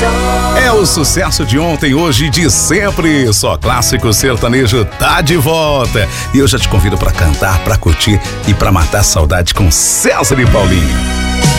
É o sucesso de ontem, hoje e de sempre. Só clássico sertanejo tá de volta. E eu já te convido pra cantar, pra curtir e pra matar a saudade com César e Paulinho.